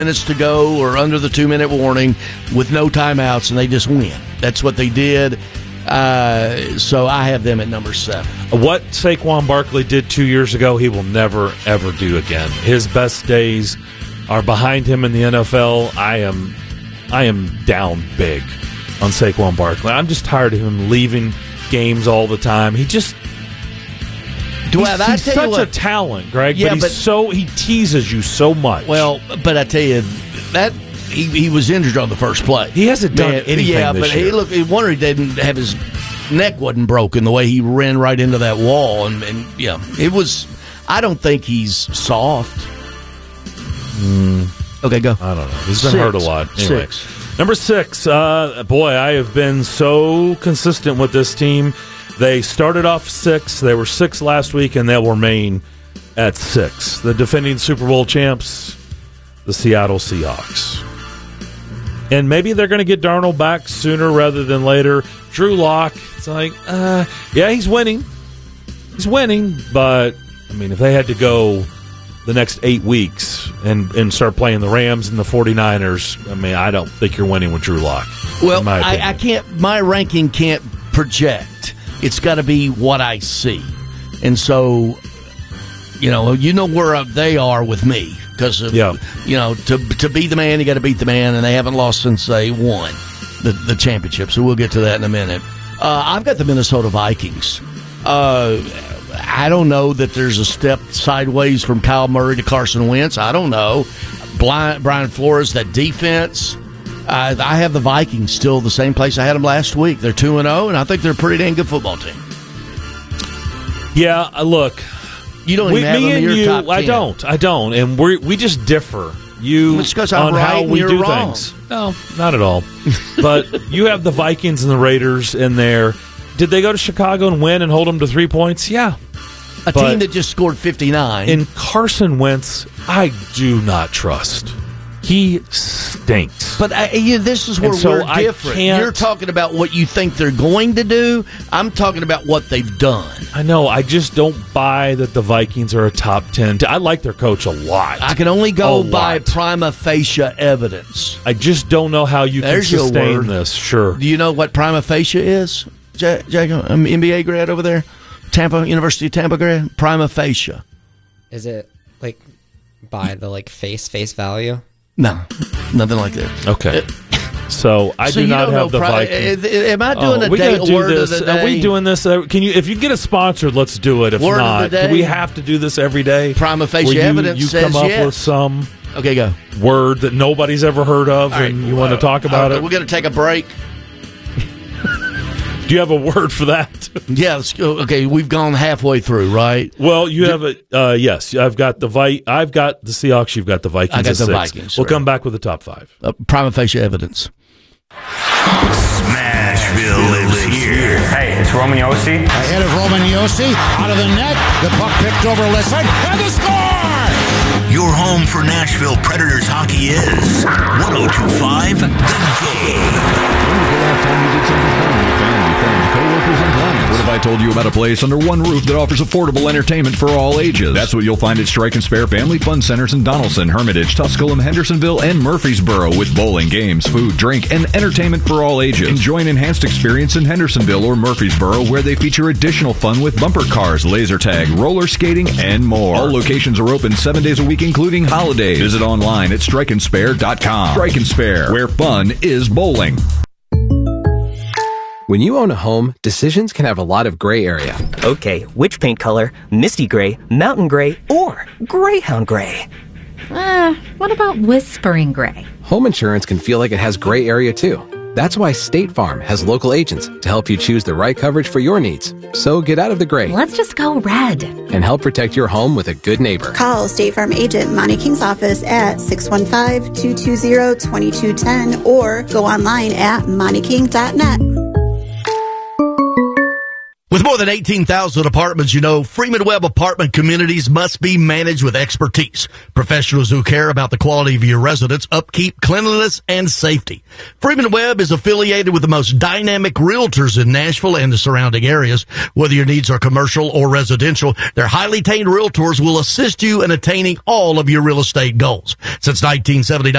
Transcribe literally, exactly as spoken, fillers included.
minutes to go or under the two-minute warning with no timeouts, and they just win. That's what they did. Uh, so I have them at number seven. What Saquon Barkley did two years ago, he will never, ever do again. His best days are behind him in the N F L. I am, I am down big on Saquon Barkley. I'm just tired of him leaving games all the time. He just Do he's, I, I he's tell such you what, a talent, Greg. Yeah, but he's but, so he teases you so much. Well, but I tell you that he, he was injured on the first play. He hasn't done Man, anything. Yeah, this but year. he look. He wondered he didn't have his neck wasn't broken the way he ran right into that wall, and, and yeah, it was. I don't think he's soft. Mm, okay, go. I don't know. He's been Six. hurt a lot. Anyway. Six. Number six. Uh, boy, I have been so consistent with this team. They started off six. They were six last week, and they'll remain at six. The defending Super Bowl champs, the Seattle Seahawks. And maybe they're going to get Darnold back sooner rather than later. Drew Lock, it's like, uh, yeah, he's winning. He's winning, but, I mean, if they had to go the next eight weeks and, and start playing the Rams and the 49ers, I mean, I don't think you're winning with Drew Lock. Well, I, I can't, my ranking can't project. It's got to be what I see. And so, you know, you know where they are with me. Because, yeah. you know, to to be the man, you got to beat the man, and they haven't lost since they won the, the championship. So we'll get to that in a minute. Uh, I've got the Minnesota Vikings. Uh, I don't know that there's a step sideways from Kyle Murray to Carson Wentz. I don't know. Brian, Brian Flores, that defense. Uh, I have the Vikings still the same place I had them last week. They're two and oh, and I think they're a pretty dang good football team. Yeah, look. You don't even we, have me them in and your you, top ten. I don't. I don't. And we we just differ. You it's because I'm on right how and we you're do wrong. things. No, not at all. But you have the Vikings and the Raiders in there. Did they go to Chicago and win and hold them to three points? Yeah. A but team that just scored fifty-nine. In Carson Wentz, I do not trust. He stinks. But I, you, this is where so we're I different. can't- You're talking about what you think they're going to do. I'm talking about what they've done. I know. I just don't buy that the Vikings are a top ten. I like their coach a lot. I can only go A by lot. prima facie evidence. I just don't know how you There's can your sustain word. this. Sure. Do you know what prima facie is? Jack, Jack um, N B A grad over there? Tampa, University of Tampa grad? Prima facie. Is it like by the like face face value? No, nothing like that. Okay. So I So do you not don't have know the pri- Vikings. uh, Am I doing Oh, a we day gotta do word this. of the day? Are we doing this? Uh, can you? If you get a sponsored, let's do it. If Word of not, the day? do we have to do this every day? Prima facie Where you, evidence you says come up yes. with some Okay, go. word that nobody's ever heard of, All right, and you want to uh, talk about uh, it. We're going to take a break. Do you have a word for that? Yeah, let's go. Okay, we've gone halfway through, right? Well, you have a uh, yes. I've got the Vi- I've got the Seahawks. You've got the Vikings. I got at the six. Vikings, We'll right. come back with the top five. Uh, prima facie evidence. Smashville lives here. Hey, it's Roman Yossi. Ahead of Roman Yossi, out of the net, the puck picked over Listen, and the score! Your home for Nashville Predators hockey is one oh two point five The Game. What if I told you about a place under one roof that offers affordable entertainment for all ages? That's what you'll find at Strike and Spare Family Fun Centers in Donaldson, Hermitage, Tusculum, Hendersonville, and Murfreesboro with bowling, games, food, drink, and entertainment for all ages. Enjoy an enhanced experience in Hendersonville or Murfreesboro where they feature additional fun with bumper cars, laser tag, roller skating, and more. All locations are open seven days a week, including holidays. Visit online at strike and spare dot com. Strike and Spare, where fun is bowling. When you own a home, decisions can have a lot of gray area. Okay, which paint color? Misty gray, mountain gray, or greyhound gray? Uh, what about whispering gray? Home insurance can feel like it has gray area too. That's why State Farm has local agents to help you choose the right coverage for your needs. So get out of the gray Let's just go red. and help protect your home with a good neighbor. Call State Farm agent Monty King's office at six one five, two two zero, two two one zero or go online at monty king dot net. With more than eighteen thousand apartments, you know, Freeman Webb apartment communities must be managed with expertise. Professionals who care about the quality of your residence, upkeep, cleanliness, and safety. Freeman Webb is affiliated with the most dynamic realtors in Nashville and the surrounding areas. Whether your needs are commercial or residential, their highly trained realtors will assist you in attaining all of your real estate goals. Since nineteen seventy-nine,